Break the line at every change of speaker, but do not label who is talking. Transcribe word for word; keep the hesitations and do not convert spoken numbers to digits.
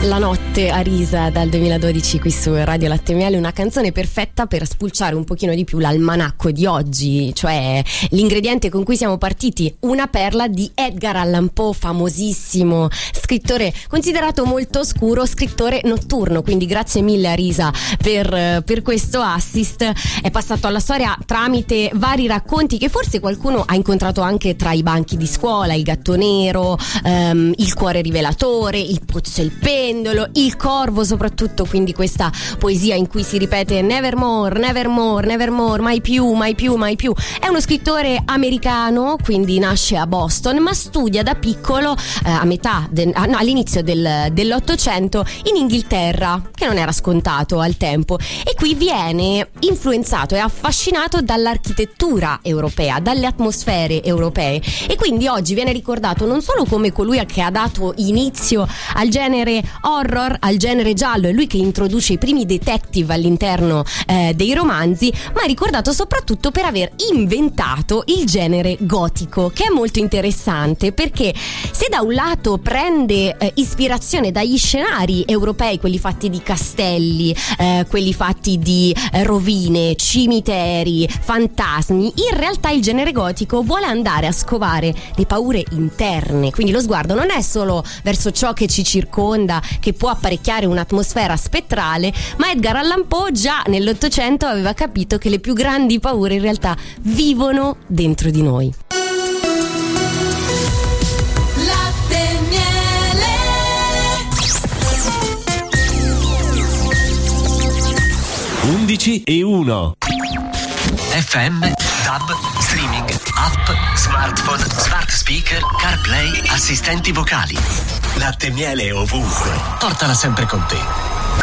La notte a risa dal duemiladodici qui su Radio Latte e Miele, una canzone perfetta per spulciare un pochino di più l'almanacco di oggi, cioè l'ingrediente con cui siamo partiti, una perla di Edgar Allan Poe, famosissimo scrittore considerato molto oscuro, scrittore notturno, quindi grazie mille a Risa per, per questo assist. È passato alla storia tramite vari racconti che forse qualcuno ha incontrato anche tra i banchi di scuola: Il gatto nero, ehm, Il cuore rivelatore, Il pozzo e il pendolo, Il corvo soprattutto, quindi questa poesia in cui si ripete nevermore, nevermore, nevermore, mai più, mai più, mai più. È uno scrittore americano, quindi nasce a Boston, ma studia da piccolo eh, a metà de, no, all'inizio del, dell'Ottocento in Inghilterra, che non era scontato al tempo, e qui viene influenzato e affascinato dall'architettura europea, dalle atmosfere europee, e quindi oggi viene ricordato non solo come colui che ha dato inizio al genere horror, al genere giallo, è lui che introduce i primi detective all'interno eh, dei romanzi, ma è ricordato soprattutto per aver inventato il genere gotico, che è molto interessante perché se da un lato prende eh, ispirazione dagli scenari europei, quelli fatti di castelli, eh, quelli fatti di eh, rovine, cimiteri, fantasmi, in realtà il genere gotico vuole andare a scovare le paure interne, quindi lo sguardo non è solo verso ciò che ci circonda, che può apparecchiare un'atmosfera spettrale, ma Edgar Allan Poe già nell'Ottocento aveva capito che le più grandi paure in realtà vivono dentro di noi.
undici e uno
F M, DAB, streaming, app, smartphone, smart speaker, CarPlay, assistenti vocali. Latte e Miele ovunque. Portala sempre con te.